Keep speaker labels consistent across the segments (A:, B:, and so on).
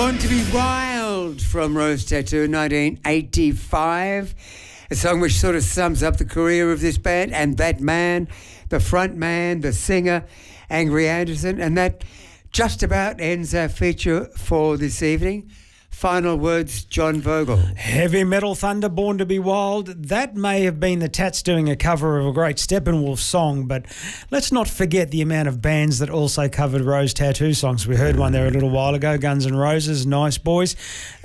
A: Born to be Wild from Rose Tattoo, 1985. A song which sort of sums up the career of this band and that man, the front man, the singer, Angry Anderson. And that just about ends our feature for this evening. Final words, John Vogel.
B: Heavy metal thunder, Born to be Wild. That may have been the Tats doing a cover of a great Steppenwolf song, but let's not forget the amount of bands that also covered Rose Tattoo songs. We heard one there a little while ago, Guns N' Roses, Nice Boys.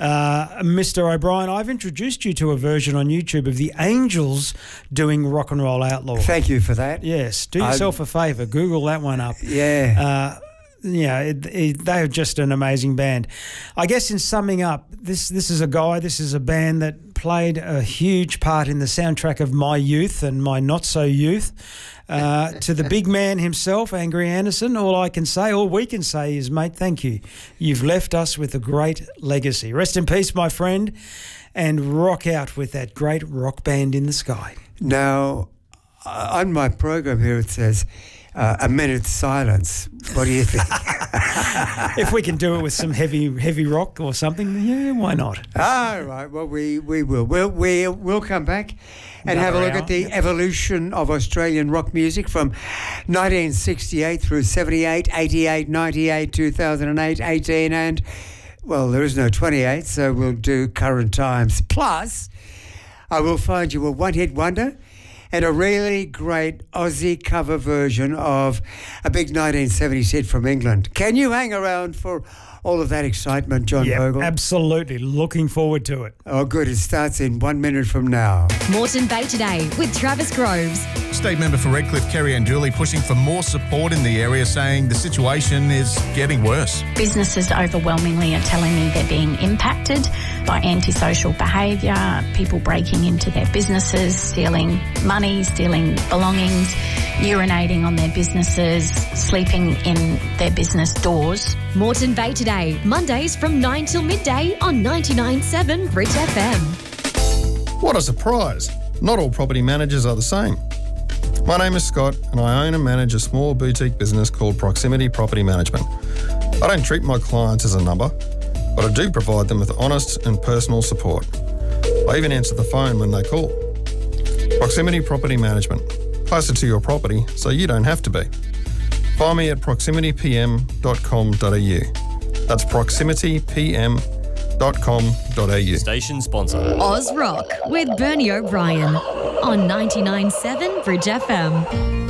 B: Mr. O'Brien, I've introduced you to a version on YouTube of the Angels doing Rock and Roll Outlaw.
A: Thank you for that.
B: Yes, do yourself a favour, Google that one up.
A: Yeah.
B: They're just an amazing band. I guess in summing up, this is a band that played a huge part in the soundtrack of my youth and my not-so-youth. To the big man himself, Angry Anderson, all we can say is, mate, thank you. You've left us with a great legacy. Rest in peace, my friend, and rock out with that great rock band in the sky.
A: Now, on my program here it says, a minute's silence. What do you think?
B: If we can do it with some heavy rock or something, yeah, why not?
A: All right. Well, we will. We'll come back and have a look at the evolution of Australian rock music from 1968 through 78, 88, 98, 2008, 18, and, well, there is no 28, so we'll do current times. Plus, I will find you a one-hit wonder and a really great Aussie cover version of a big 1970s hit from England. Can you hang around for all of that excitement, John Vogel?
B: Absolutely. Looking forward to it.
A: Oh, good. It starts in 1 minute from now.
C: Moreton Bay Today with Travis Groves.
D: State member for Redcliffe, Kerry Ann Dooley, pushing for more support in the area, saying the situation is getting worse.
E: Businesses overwhelmingly are telling me they're being impacted by antisocial behaviour, people breaking into their businesses, stealing money, stealing belongings, urinating on their businesses, sleeping in their business doors.
C: Moreton Bay Today, Mondays from 9 till midday on 99.7 Bridge FM.
F: What a surprise. Not all property managers are the same. My name is Scott and I own and manage a small boutique business called Proximity Property Management. I don't treat my clients as a number, but I do provide them with honest and personal support. I even answer the phone when they call. Proximity Property Management. Closer to your property so you don't have to be. Find me at proximitypm.com.au. That's proximitypm.com.au.
G: Station sponsor.
C: Oz Rock with Bernie O'Brien on 99.7 Bridge FM.